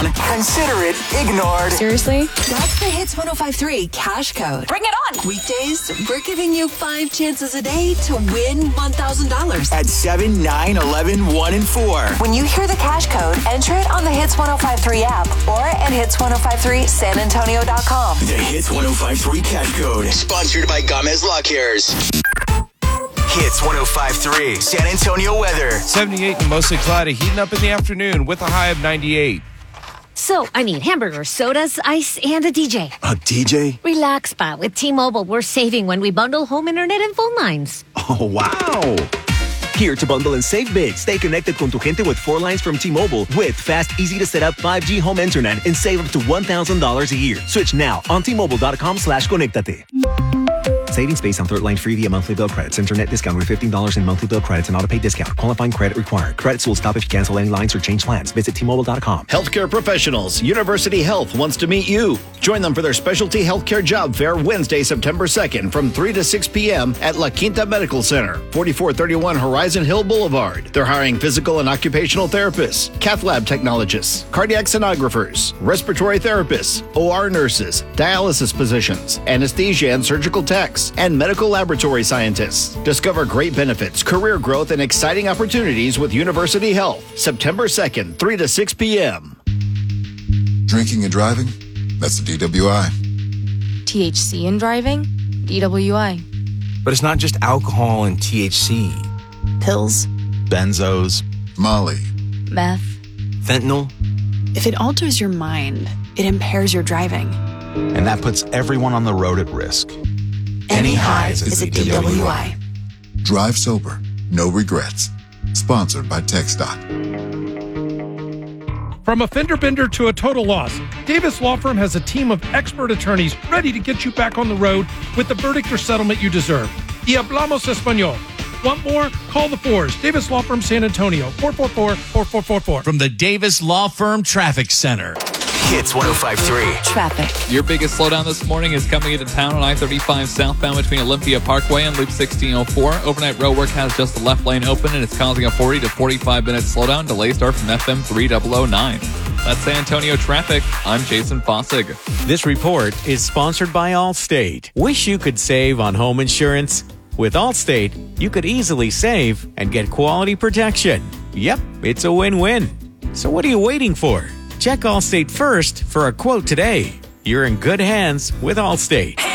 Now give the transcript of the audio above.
down, consider it ignored. Seriously? That's the Hits 105.3 cash code. Bring it on! Weekdays, we're giving you 5 chances a day to win $1,000. At 7, 9, 11, 1, and 4. When you hear the cash code, enter it on the Hits 105.3 app or at hits1053sanantonio.com. The Hits 105.3 cash code. Sponsored by Gomez Law Cares. Hits 105.3 San Antonio weather. 78 and mostly cloudy, heating up in the afternoon with a high of 98. So, I need hamburgers, sodas, ice, and a DJ. A DJ? Relax, Pa. With T-Mobile, we're saving when we bundle home internet and phone lines. Oh, wow. Here to bundle and save big. Stay connected con tu gente with 4 lines from T-Mobile with fast, easy-to-set-up 5G home internet and save up to $1,000 a year. Switch now on T-Mobile.com/conectate. Savings based on third line free via monthly bill credits. Internet discount with $15 in monthly bill credits and auto-pay discount. Qualifying credit required. Credits will stop if you cancel any lines or change plans. Visit T-Mobile.com. Healthcare professionals. University Health wants to meet you. Join them for their specialty healthcare job fair Wednesday, September 2nd from 3 to 6 p.m. at La Quinta Medical Center, 4431 Horizon Hill Boulevard. They're hiring physical and occupational therapists, cath lab technologists, cardiac sonographers, respiratory therapists, OR nurses, dialysis physicians, anesthesia and surgical techs, and medical laboratory scientists. Discover great benefits, career growth, and exciting opportunities with University Health. September 2nd, 3 to 6 p.m. Drinking and driving? That's the DWI. THC in driving? DWI. But it's not just alcohol and THC. Pills? Benzos. Molly. Meth? Fentanyl. If it alters your mind, it impairs your driving. And that puts everyone on the road at risk. Any highs is a DWI. Drive sober. No regrets. Sponsored by TxDOT. From a fender bender to a total loss, Davis Law Firm has a team of expert attorneys ready to get you back on the road with the verdict or settlement you deserve. Y hablamos español. Want more? Call the fours. Davis Law Firm San Antonio, 444-4444. From the Davis Law Firm Traffic Center. Hits 105.3. Traffic. Your biggest slowdown this morning is coming into town on I-35 southbound between Olympia Parkway and Loop 1604. Overnight road work has just the left lane open, and it's causing a 40 to 45-minute slowdown. Delays start from FM 3009. That's San Antonio traffic. I'm Jason Fossig. This report is sponsored by Allstate. Wish you could save on home insurance? With Allstate, you could easily save and get quality protection. Yep, it's a win-win. So what are you waiting for? Check Allstate first for a quote today. You're in good hands with Allstate.